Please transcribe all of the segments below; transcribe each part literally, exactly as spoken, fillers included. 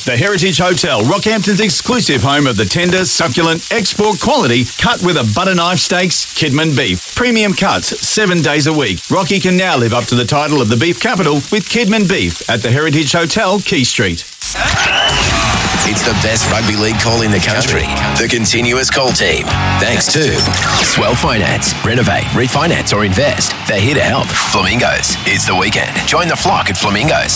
The Heritage Hotel, Rockhampton's exclusive home of the tender, succulent, export quality, cut with a butter knife steaks, Kidman beef. Premium cuts, seven days a week. Rocky can now live up to the title of the beef capital with Kidman beef at the Heritage Hotel, Key Street. It's the best rugby league call in the country. The Continuous Call Team. Thanks to Swell Finance. Renovate, refinance or invest. They're here to help. Flamingos. It's the weekend. Join the flock at Flamingos.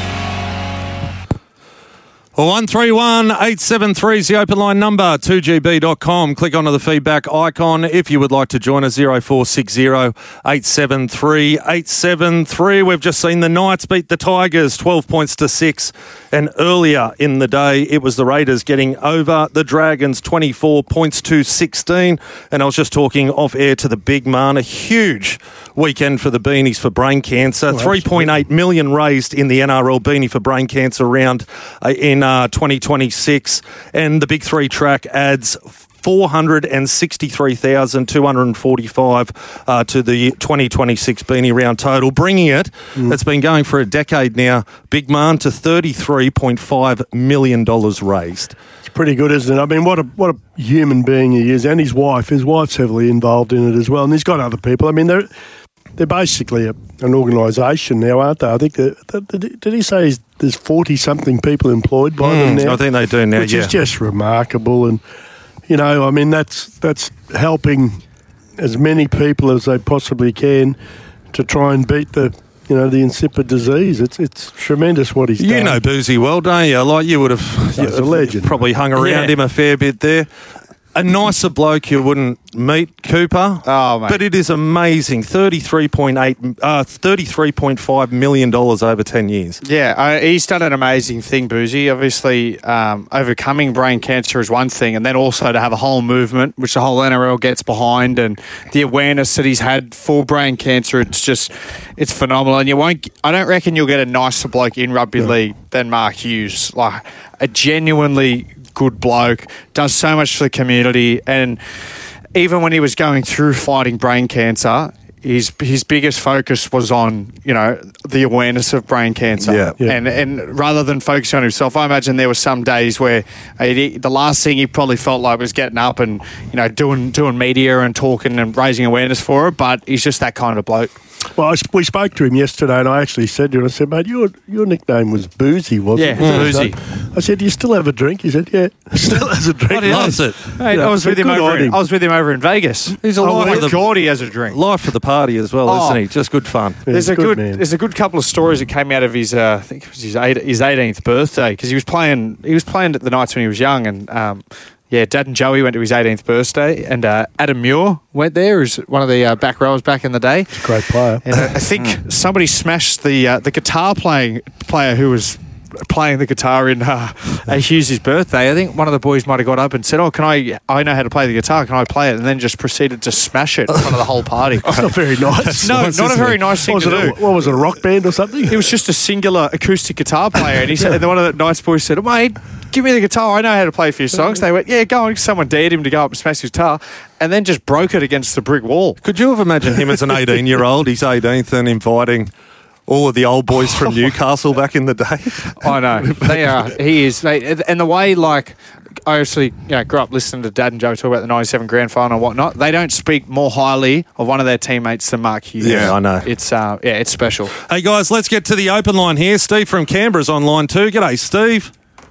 one three one eight seven three is the open line number, two g b dot com. Click onto the feedback icon if you would like to join us, zero four six zero eight seven three eight seven three. We've just seen the Knights beat the Tigers twelve points to six, and earlier in the day it was the Raiders getting over the Dragons twenty-four points to sixteen. And I was just talking off air to the big man, a huge weekend for the Beanies for brain cancer. Oh, three point eight million raised in the N R L Beanie for brain cancer round uh, in Uh, twenty twenty-six, and the Big Three track adds four hundred sixty-three thousand two hundred forty-five uh, to the twenty twenty-six Beanie round total, bringing it, mm. it's been going for a decade now, big man, to thirty-three point five million dollars raised. It's pretty good, isn't it? I mean, what a what a human being he is, and his wife. His wife's heavily involved in it as well, and he's got other people. I mean, they're they're basically a, an organisation now, aren't they? I think, that, that, did he say he's, there's forty-something people employed by mm, them now? I think they do now, which yeah. is just remarkable. And, you know, I mean, that's that's helping as many people as they possibly can to try and beat the, you know, the insipid disease. It's it's tremendous what he's you done. You know Boozy well, don't you? Like, you would have He's a legend. Probably hung around yeah. him a fair bit there. A nicer bloke you wouldn't meet, Cooper. Oh, mate. But it is amazing. thirty-three point eight, uh, thirty-three point five million dollars over ten years. Yeah, uh, he's done an amazing thing, Boozy. Obviously, um, overcoming brain cancer is one thing, and then also to have a whole movement, which the whole N R L gets behind, and the awareness that he's had for brain cancer, it's just, it's phenomenal. And you won't, I don't reckon you'll get a nicer bloke in rugby yeah. league than Mark Hughes. Like, a genuinely good bloke, does so much for the community, and even when he was going through fighting brain cancer, his his biggest focus was on, you know, the awareness of brain cancer. Yeah, yeah. And and rather than focusing on himself, I imagine there were some days where he, the last thing he probably felt like was getting up and, you know, doing doing media and talking and raising awareness for it, but he's just that kind of bloke. Well, I, we spoke to him yesterday, and I actually said to him, I said, mate, your your nickname was Boozy, wasn't yeah, it? Boozy. I said, do you still have a drink? He said, yeah, still has a drink. He loves it. Hey, you know, I was with him over. In, I was with him over in Vegas. He's a oh, life of the Geordie has a drink. Life for the party as well, oh. isn't he? Just good fun. Yeah, there's a good, good. man. There's a good couple of stories that came out of his. Uh, I think it was his eight, his eighteenth birthday, because he was playing. He was playing at the Knights when he was young, and. Um, Yeah, Dad and Joey went to his eighteenth birthday, and uh, Adam Muir went there, who's one of the uh, back rowers back in the day. He's a great player. And uh, I think somebody smashed the uh, the guitar playing player who was playing the guitar in uh, at Hughes' birthday. I think one of the boys might have got up and said, "Oh, can I? I know how to play the guitar. Can I play it?" And then just proceeded to smash it in front of the whole party. That's not very nice. No, nice, not a very nice thing what to do. A, what was it, a rock band or something? He was just a singular acoustic guitar player, and he said, and then one of the Knights boys said, "Oh, mate, give me the guitar. I know how to play a few songs." They went, "Yeah, go on." Someone dared him to go up and smash his guitar, and then just broke it against the brick wall. Could you have imagined him as an eighteen-year-old? He's eighteenth and inviting all of the old boys from Newcastle back in the day. I know. They are. He is. They, and the way, like, I actually, you know, grew up listening to Dad and Joe talk about the ninety-seven grand final and whatnot. They don't speak more highly of one of their teammates than Mark Hughes. Yeah, I know. It's, uh, yeah, it's special. Hey, guys, let's get to the open line here. Steve from Canberra's on line two. G'day, Steve.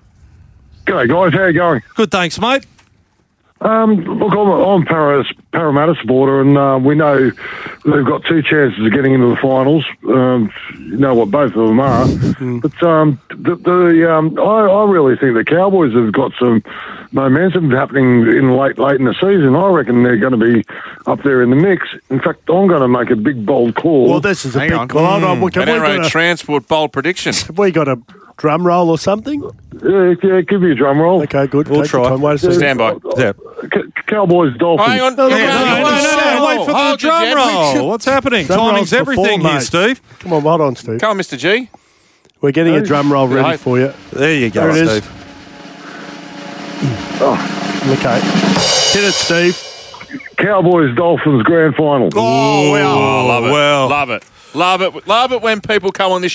G'day, guys. How you going? Good, thanks, mate. Um, look, I'm, I'm Paras, Parramatta supporter, and uh, we know they've got two chances of getting into the finals. Um, you know what both of them are. Mm. But um, the, the um, I, I really think the Cowboys have got some momentum happening in late late in the season. I reckon they're going to be up there in the mix. In fact, I'm going to make a big bold call. Well, this is a Hang big on. call. Hold on. Mm. N R A Transport bold prediction. Have we got a drum roll or something? Yeah, yeah, give me a drum roll. Okay, good. We'll Take try. Time. Wait a second. Stand by. Yeah. C- Cowboys, Dolphins. Hang on. No, no, Yeah, no, no, no, no, wait for the Hold your drum jet. roll. What's happening? Drum Timing's rolls everything before, here, mate. Steve. Come on, hold on, Steve. Come on, Mister G. We're getting a drum roll ready Right. for you. There you go, There it is. Steve. Oh, Okay. Hit it, Steve. Cowboys, Dolphins, grand final. Oh, well. Oh, love it. well. Love it. Love it. Love it when people come on this